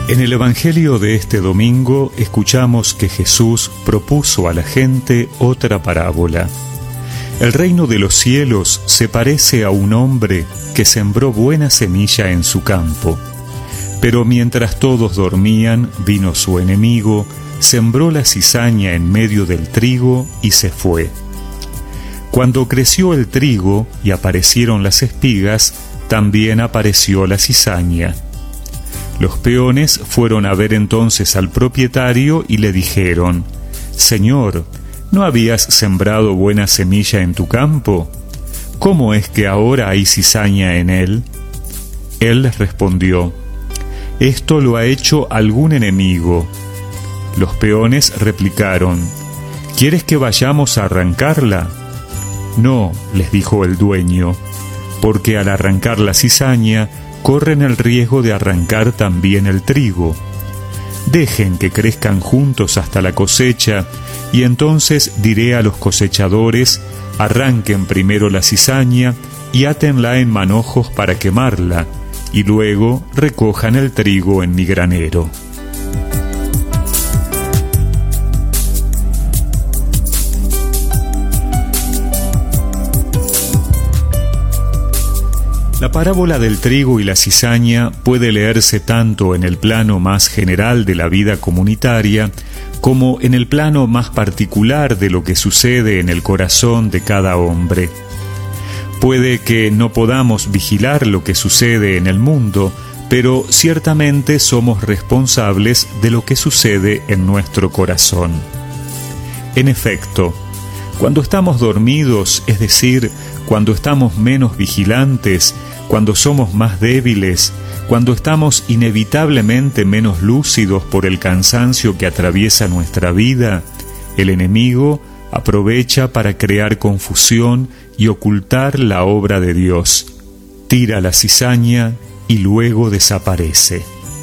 En el Evangelio de este domingo escuchamos que Jesús propuso a la gente otra parábola. El reino de los cielos se parece a un hombre que sembró buena semilla en su campo. Pero mientras todos dormían, vino su enemigo, sembró la cizaña en medio del trigo y se fue. Cuando creció el trigo y aparecieron las espigas, también apareció la cizaña. Los peones fueron a ver entonces al propietario y le dijeron: «Señor, ¿no habías sembrado buena semilla en tu campo? ¿Cómo es que ahora hay cizaña en él?» Él les respondió: «Esto lo ha hecho algún enemigo». Los peones replicaron: «¿Quieres que vayamos a arrancarla?» «No», les dijo el dueño, «porque al arrancar la cizaña, corren el riesgo de arrancar también el trigo. Dejen que crezcan juntos hasta la cosecha, y entonces diré a los cosechadores: arranquen primero la cizaña y átenla en manojos para quemarla, y luego recojan el trigo en mi granero». La parábola del trigo y la cizaña puede leerse tanto en el plano más general de la vida comunitaria como en el plano más particular de lo que sucede en el corazón de cada hombre. Puede que no podamos vigilar lo que sucede en el mundo, pero ciertamente somos responsables de lo que sucede en nuestro corazón. En efecto, cuando estamos dormidos, es decir, cuando estamos menos vigilantes, cuando somos más débiles, cuando estamos inevitablemente menos lúcidos por el cansancio que atraviesa nuestra vida, el enemigo aprovecha para crear confusión y ocultar la obra de Dios. Tira la cizaña y luego desaparece.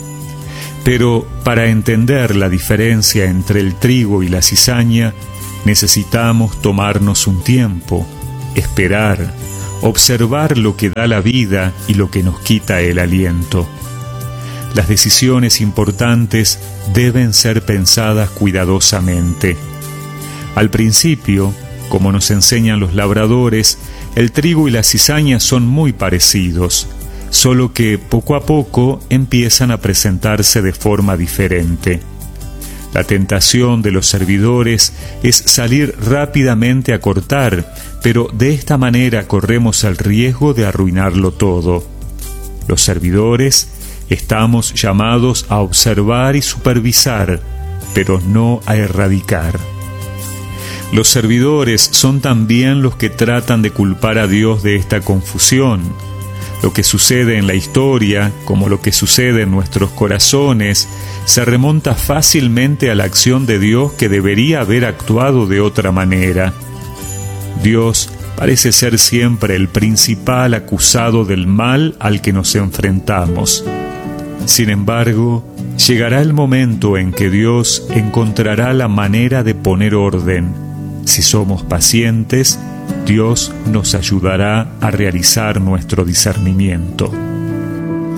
Pero para entender la diferencia entre el trigo y la cizaña, necesitamos tomarnos un tiempo, esperar, observar lo que da la vida y lo que nos quita el aliento. Las decisiones importantes deben ser pensadas cuidadosamente. Al principio, como nos enseñan los labradores, el trigo y la cizaña son muy parecidos, solo que poco a poco empiezan a presentarse de forma diferente. La tentación de los servidores es salir rápidamente a cortar, pero de esta manera corremos el riesgo de arruinarlo todo. Los servidores estamos llamados a observar y supervisar, pero no a erradicar. Los servidores son también los que tratan de culpar a Dios de esta confusión. Lo que sucede en la historia, como lo que sucede en nuestros corazones, se remonta fácilmente a la acción de Dios, que debería haber actuado de otra manera. Dios parece ser siempre el principal acusado del mal al que nos enfrentamos. Sin embargo, llegará el momento en que Dios encontrará la manera de poner orden. Si somos pacientes, Dios nos ayudará a realizar nuestro discernimiento.